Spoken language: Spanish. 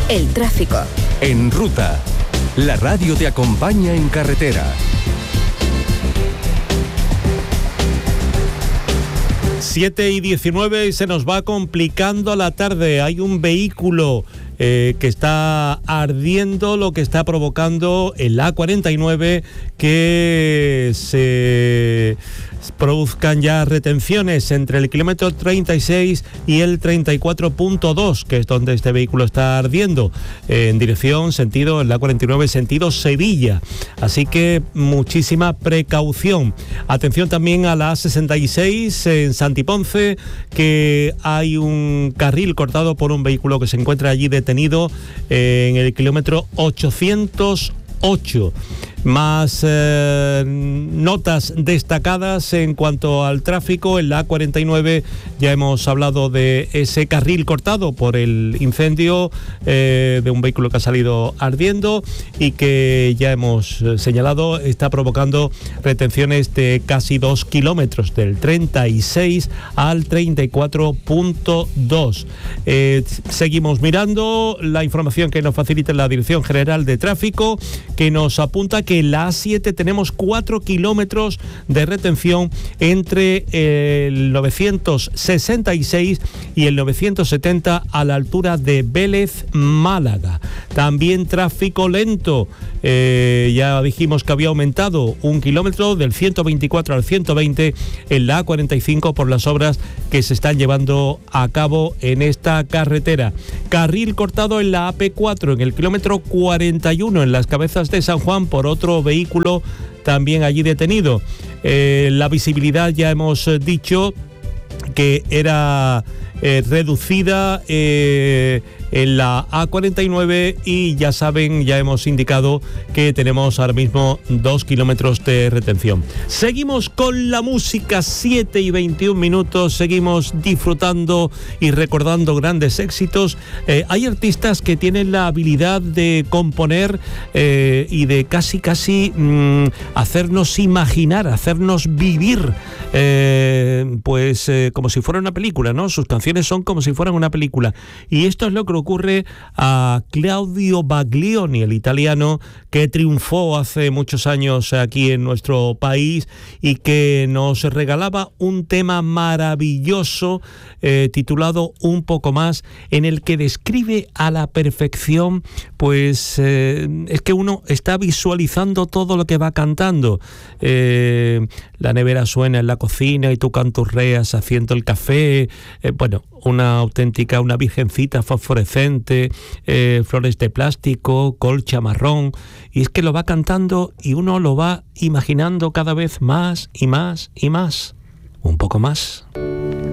El tráfico. En Ruta, la radio te acompaña en carretera. 7:19 y se nos va complicando la tarde. Hay un vehículo que está ardiendo, lo que está provocando el A49 que se produzcan ya retenciones entre el kilómetro 36 y el 34.2, que es donde este vehículo está ardiendo, en dirección sentido, el A49 sentido Sevilla. Así que muchísima precaución. Atención también a la A66 en Santiponce, que hay un carril cortado por un vehículo que se encuentra allí detenido en el kilómetro 808. Más notas destacadas en cuanto al tráfico. En la A49 ya hemos hablado de ese carril cortado por el incendio de un vehículo que ha salido ardiendo y que ya hemos señalado está provocando retenciones de casi 2 kilómetros, del 36 al 34.2. Seguimos mirando la información que nos facilita la Dirección General de Tráfico, que nos apunta que en la A7 tenemos 4 kilómetros de retención entre el 966 y el 970 a la altura de Vélez, Málaga. También tráfico lento. Ya dijimos que había aumentado 1 kilómetro del 124 al 120 en la A45 por las obras que se están llevando a cabo en esta carretera. Carril cortado en la AP4 en el kilómetro 41 en las Cabezas de San Juan por otro vehículo también allí detenido. La visibilidad ya hemos dicho que era reducida en la A49 y ya saben, ya hemos indicado que tenemos ahora mismo 2 kilómetros de retención. Seguimos con la música, 7:21, seguimos disfrutando y recordando grandes éxitos. Hay artistas que tienen la habilidad de componer y de casi hacernos imaginar, hacernos vivir, como si fuera una película, ¿no? Sus canciones son como si fueran una película. Y esto es lo que ocurre a Claudio Baglioni, el italiano que triunfó hace muchos años aquí en nuestro país y que nos regalaba un tema maravilloso titulado Un poco más, en el que describe a la perfección, es que uno está visualizando todo lo que va cantando. La nevera suena en la cocina y tú canturreas haciendo el café, una virgencita fosforescente, flores de plástico, colcha marrón, y es que lo va cantando y uno lo va imaginando cada vez más y más y más. Un poco más.